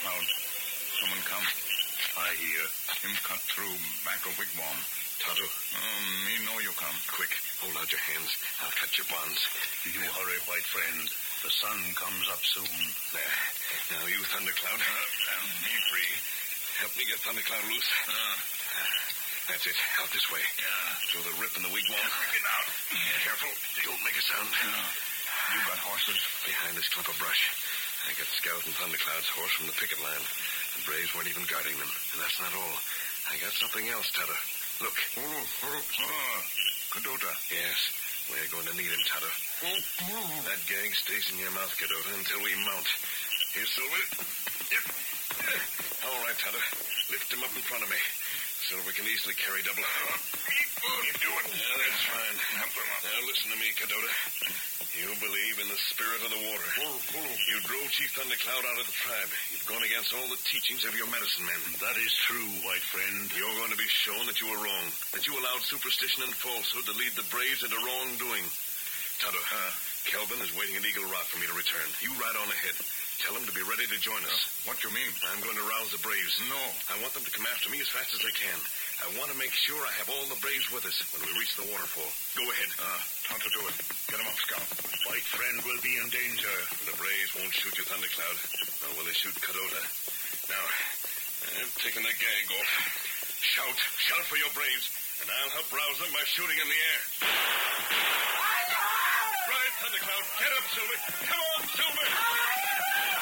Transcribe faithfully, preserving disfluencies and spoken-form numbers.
Thundercloud. Someone come. I hear him cut through back of wigwam. Tonto. Um, me know you come. Quick, hold out your hands. I'll cut your bonds. You hurry, white friend. The sun comes up soon. There. Now you, Thundercloud. Uh, and me free. Help me get Thundercloud loose. Uh, That's it. Out this way. Yeah. Through the rip in the wigwam. Get out. Careful. Don't make a sound. Uh, you got horses? Behind this clump of brush. I got Scout and Thundercloud's horse from the picket line. The Braves weren't even guarding them. And that's not all. I got something else, Tonto. Look. Oh, oh, oh. Cadota. Yes. We're going to need him, Tonto. That gag stays in your mouth, Cadota, until we mount. Here, Silver. Yep. All right, Tonto. Lift him up in front of me. Silver can easily carry double. You do it. Yeah, that's fine. Help him up. Now, listen to me, Cadota. You believe in the spirit of the water. You drove Chief Thundercloud out of the tribe. You've gone against all the teachings of your medicine men. That is true, white friend. You're going to be shown that you were wrong, that you allowed superstition and falsehood to lead the Braves into wrongdoing. Tonto, huh? Kelvin is waiting at Eagle Rock for me to return. You ride on ahead. Tell them to be ready to join us. Uh, what you mean? I'm going to rouse the Braves. No. I want them to come after me as fast as they can. I want to make sure I have all the Braves with us when we reach the waterfall. Go ahead. Ah, uh, Tonto, do it. Get him up, Scout. White friend will be in danger. The Braves won't shoot you, Thundercloud. Nor will they shoot Cadota. Now, I'm taking the gag off. Shout. Shout for your Braves, and I'll help rouse them by shooting in the air. Right, Thundercloud. Get up, Silver. Come on, Silver.